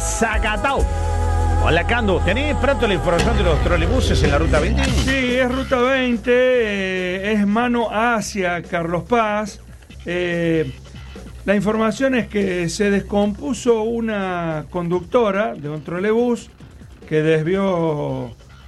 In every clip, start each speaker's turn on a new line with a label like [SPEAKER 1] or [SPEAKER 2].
[SPEAKER 1] Zacatau. Hola, Cando. ¿Tenés pronto la información de los trolebuses en la Ruta 20?
[SPEAKER 2] Sí, es Ruta 20, es mano hacia Carlos Paz. La información es que se descompuso una conductora de un trolebús que desvió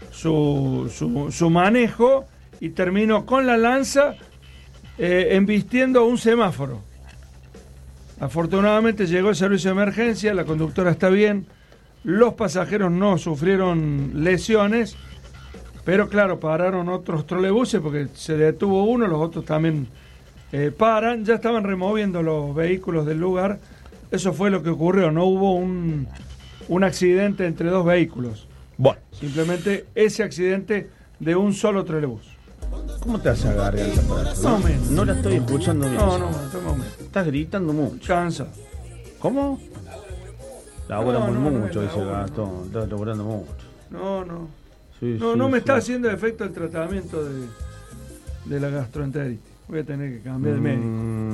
[SPEAKER 2] su manejo y terminó con la lanza embistiendo un semáforo. Afortunadamente llegó el servicio de emergencia, la conductora está bien, los pasajeros no sufrieron lesiones, pero claro, pararon otros trolebuses porque se detuvo uno, los otros también paran, ya estaban removiendo los vehículos del lugar. Eso fue lo que ocurrió, no hubo un accidente entre dos vehículos.
[SPEAKER 1] Bueno.
[SPEAKER 2] Simplemente ese accidente de un solo trolebús.
[SPEAKER 1] ¿Cómo te hace garganta para eso?
[SPEAKER 2] Más o menos.
[SPEAKER 1] No la estoy escuchando bien.
[SPEAKER 2] No, toma.
[SPEAKER 1] Estás gritando mucho.
[SPEAKER 2] Cansa.
[SPEAKER 1] ¿Cómo? Labora
[SPEAKER 2] No,
[SPEAKER 1] mucho,
[SPEAKER 2] no,
[SPEAKER 1] dice el gastón. Estás laborando mucho.
[SPEAKER 2] No.
[SPEAKER 1] Sí,
[SPEAKER 2] No me está
[SPEAKER 1] sí.
[SPEAKER 2] haciendo efecto el tratamiento de la gastroenteritis. Voy a tener que cambiar de médico.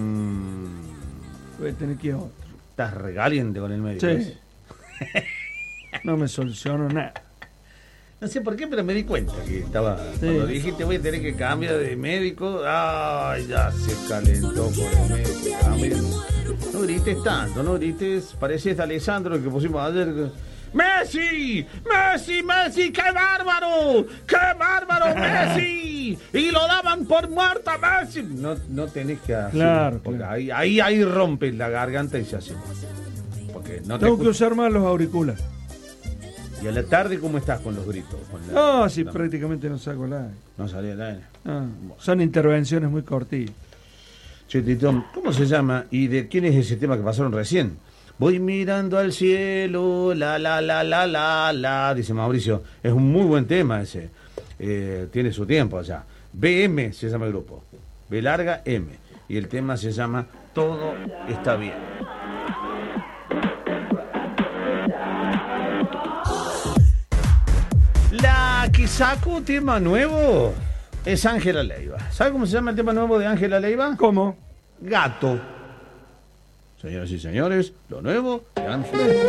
[SPEAKER 2] Voy a tener que ir a otro.
[SPEAKER 1] Estás regaliente con el médico.
[SPEAKER 2] Sí. No me soluciono nada.
[SPEAKER 1] No sé por qué, pero me di cuenta que estaba... Sí. Cuando dijiste voy a tener que cambiar de médico, ¡ay! Ya se calentó por el médico. No grites tanto, no grites. Pareces de Alessandro que pusimos ayer. ¡Messi! ¡Qué bárbaro! ¡Messi! Y lo daban por muerto a Messi. No tenés que hacer.
[SPEAKER 2] Claro,
[SPEAKER 1] porque
[SPEAKER 2] claro.
[SPEAKER 1] Ahí rompes la garganta y se hace. Porque no
[SPEAKER 2] Tengo que usar más los auriculares.
[SPEAKER 1] ¿Y a la tarde cómo estás con los gritos?
[SPEAKER 2] Sí, prácticamente no saco el aire.
[SPEAKER 1] No salía el aire.
[SPEAKER 2] Son intervenciones muy cortillas.
[SPEAKER 1] Che, Tito, ¿cómo se llama? ¿Y de quién es ese tema que pasaron recién? Voy mirando al cielo, la, dice Mauricio. Es un muy buen tema ese. Tiene su tiempo allá. BM se llama el grupo. B larga M. Y el tema se llama Todo está bien. La que sacó tema nuevo es Ángela Leiva. ¿Sabe cómo se llama el tema nuevo de Ángela Leiva?
[SPEAKER 2] ¿Cómo?
[SPEAKER 1] Gato. Señoras y señores, lo nuevo de Ángela Leiva.